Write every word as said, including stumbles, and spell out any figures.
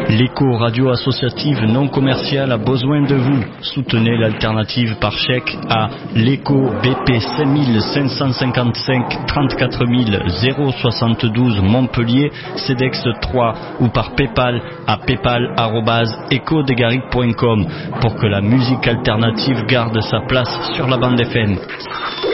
L'écho radio associative non commerciale a besoin de vous. Soutenez l'alternative par chèque à l'écho B P cinq cinq cent cinquante-cinq trente-quatre mille soixante-douze Montpellier, CEDEX trois ou par Paypal à paypal arobase echo des garrigues point com pour que la musique alternative garde sa place sur la bande F M.